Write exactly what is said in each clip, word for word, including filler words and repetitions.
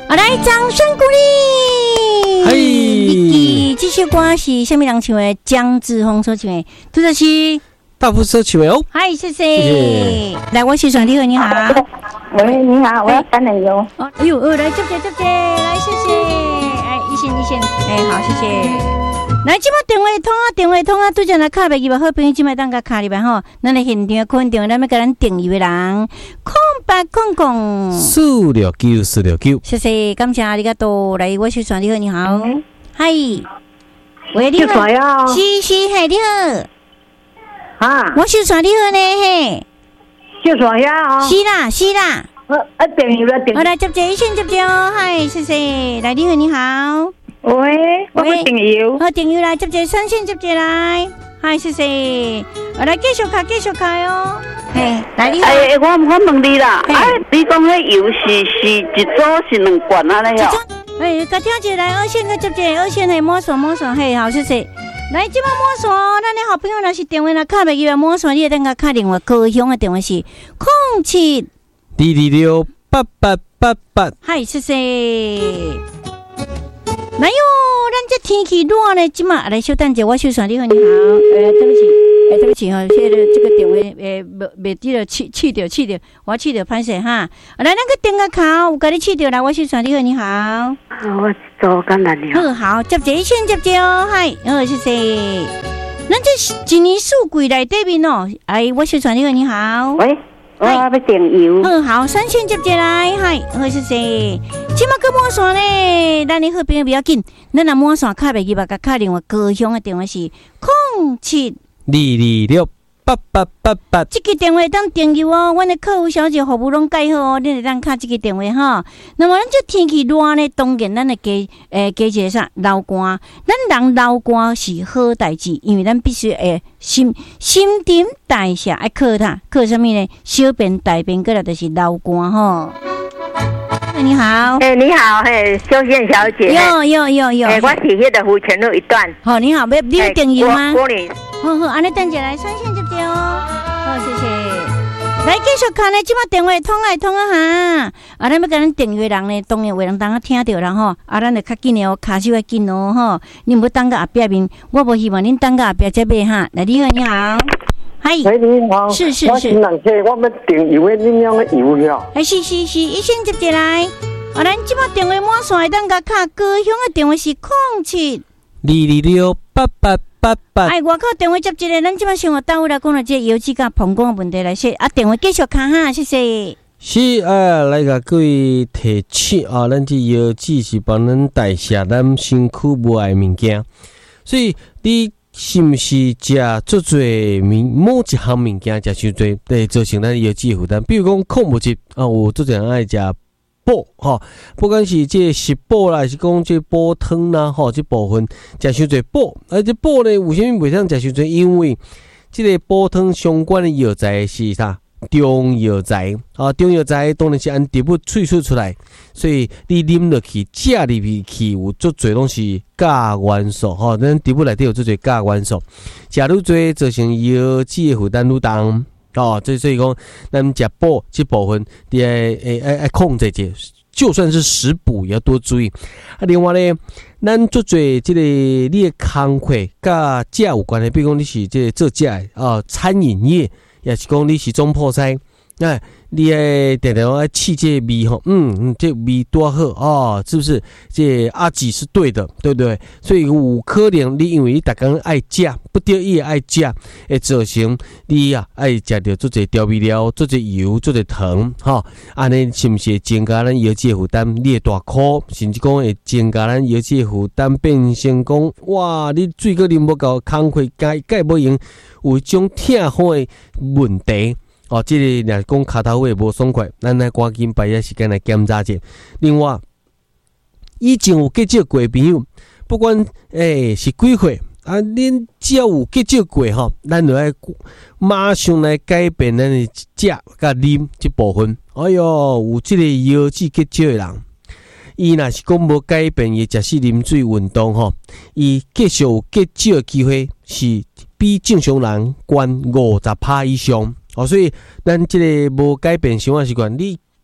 好，来掌声鼓励。 嘿， 你这首歌是什么人唱的？江志峰所唱的，杜老师。 大夫说起哦。 嗨，谢谢。来，我是爽，你好，你好。 喂，你好，我要橄榄油。 哦，哎呦，来，接接接接，来，谢谢。哎，一线一线，哎，好，谢谢。来，即摆电话通啊，电话通啊，拄则来卡袂记吧？好朋友即摆当甲卡入来吼，咱来现场可能电话，咱要甲咱订油的人，空白空空。 四六九四六九， 谢谢，感谢ありがとう。来，我是爽，你好，你好。嗨，喂，你好。是是，嘿，你好。啊，我是爽，你好呢，嘿。 就爽呀， 是啦，是啦。 我啊，订油了，订。 我来接接，一线接接哦，嗨，谢谢。来，你好，你好。 喂，我要订油。 好，订油来，接接三线接接来，嗨，谢谢。我来继续开，继续开哦。嘿，来你好。 哎，我我问你啦，哎，你讲迄油是是一组是两罐啊？你哦。 哎，甲听一来，二线个接接，二线嘿摸索摸索，嘿，好，谢谢。来，即摆摸索，咱的好朋友若是电话若卡袂记来摸索，你会等甲卡电话，高雄的电话是空七二二六八八八八。 嗨，谢谢。来哟，咱这天气热呢，即马来稍等者，我小爽你好，你好，呃，对不起，呃，对不起哈，现在这个电话，呃，没没记得去去掉去掉，我去掉拍摄哈。来，那个电个卡，有甲你去掉来，我小爽你好，你好。 我做橄榄油。 好，好，接一线接接哦，嗨，好，谢谢。咱这一年四季内底面哦，哎，我小爽你好，你好。 喂。我要订油。 好好，三线接接来，嗨，好，谢谢。即马个摸线呢，咱的好朋友比较紧，咱若摸线卡袂记吧？甲卡电话高雄的电话是空七二二六八八八八。 这个电话当订油哦，阮的客户小姐服务拢介好哦，你得当卡这个电话哈。那么咱这天气热呢，当然咱的加诶加一个啥流汗，咱人流汗是好代志，因为咱必须诶新新陈代谢爱靠它，靠什么呢？小便、大便，过来就是流汗吼。你好， 哎、欸，你好，嘿，修宪小姐， 有有有有， 哎、欸，我是迄个福泉路一段。 好，你好，要你要订油吗？ 郭林， 好好，安尼等一下来，三线接接哦。好，谢谢。来继续看呢，即马电话通来通啊哈，啊，咱要甲咱订油的人呢，当然有人当啊听到人吼，啊，咱就较紧的哦，卡手要紧哦吼，你唔要等到后壁面，我无希望恁等到后壁才买哈。来，你好，你好。嗨， 喂，你好， 是是是， 我新人客，我们订油的恁样的油了？ 哎，是是是，一线接接来。啊，咱即马电话满线会当甲卡高雄的电话是空七二二六八八八八。 哎，外口电话接一个，咱即马生活单位来讲了，这油脂甲膀胱的问题来说，啊，电话继续卡哈，谢谢。 是啊，来甲各位提醒啊，咱这油脂是帮咱代谢咱身躯无爱物件，所以你是毋是食足侪物某一项物件食伤侪，会造成咱油脂负担？比如讲矿物质啊，有足侪人爱食补吼，不管是这食补啦，还是讲这补汤啦，吼，这部分食伤侪补，而这补呢，为什么袂当食伤侪？因为这个补汤相关的药材是啥？中药材啊，中药材当然是按植物萃取出来，所以你啉落去、食入去有足侪拢是钾元素吼，咱植物内底有足侪钾元素，食愈多造成油脂的负担愈重哦。所以所以讲，咱食补这部分，你爱爱爱爱控制者，就算是食补也要多注意。啊，另外咧，咱足侪这个你的工课甲食有关的，比如讲你是这个做食的啊，餐饮业。也是讲你是总铺师，哎，你爱常常爱试这味吼，嗯，这味多好哦，是不是？这阿几是对的，对不对？所以有可能你因为你逐工爱食，不得已爱食，会造成你啊爱食到做侪调味料、做侪油、做侪糖，吼，安尼是不是增加咱油脂负担？你会大哭，甚至讲会增加咱油脂负担，变成讲哇，你水果啉不够，工课解解不用。有一种痛风的问题哦，这个若讲骹头会无爽快，咱来赶紧把遐时间来检查者。另外，以前有结交过的朋友，不管诶、欸、是几岁啊，恁只要有结交过吼，咱就爱马上来改变咱的食甲啉这部分。哎哟，有这个腰子结交的人，伊若是讲无改变伊食水啉水运动吼，伊继续有结交的机会是。比正常人悬五十趴以上哦，所以咱这个无改变生活习惯，你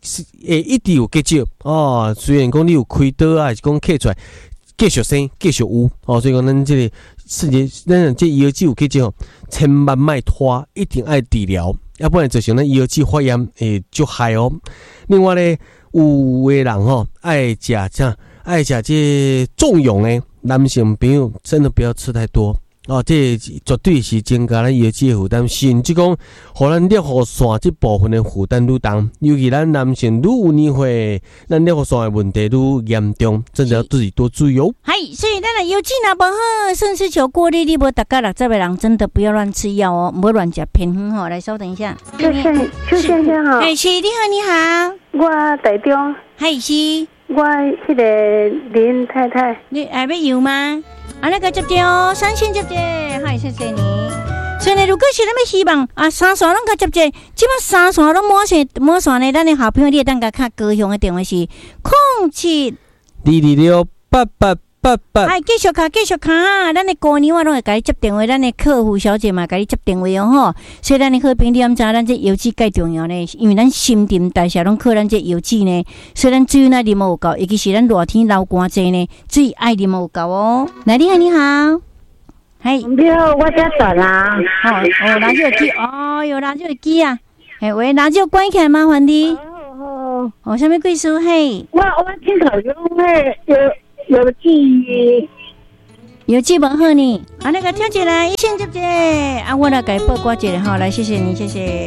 诶一直有结石哦。虽然讲你有开刀啊，还是讲刻出来继续生继续有哦，所以讲咱这个世界咱这腰肌有结石哦，千万莫拖，一定爱治疗，要不然造成咱腰肌发炎会足害哦。另外咧，有的人吼爱食啥，爱食这重用的男性朋友，真的不要吃太多。哦，这绝对是增加咱腰肌的负担，甚至讲，互咱尿壶腺这部分的负担愈重，尤其咱男性愈有年岁，咱尿壶腺的问题愈严重，真的要自己多注意哦。 系，所以咱的腰肌若无好，肾丝球过滤，你无大概六十个人真的不要乱吃药哦，唔好乱食偏方吼。来，稍等一下。 邱先邱先生好， 哎，是，你好，你好。 我台中， 系是。 我迄个林太太， 你还要油吗？啊，那个接接哦，三线接接，嗨，谢谢你。所以呢，如果是咱要希望啊，三线拢甲接接，即摆三线拢满线满线呢，咱的好朋友你会当甲较高雄的电话是零七二二六八八八八。 哎，继续卡，继续卡，咱的过年我拢会甲你接电话，咱的客户小姐嘛，甲你接电话哦吼。所以咱的好朋友，你敢知咱这油脂介重要呢？因为咱新陈代谢拢靠咱这油脂呢。所以咱水呢啉无够，尤其是咱热天流汗济呢，水爱啉无够哦。来，你好，你好，嗨， 你好，我叫转啦。 哦哦，拿这个机，哦哟，拿这个机啊，嘿喂，拿这个关起来，麻烦你。 哦哦，什么贵事？嘿， 我我听口用嘿有。有记有记本好呢，啊，那个跳起来，一线接接，啊，我来给报挂一下哈，来，谢谢你，谢谢。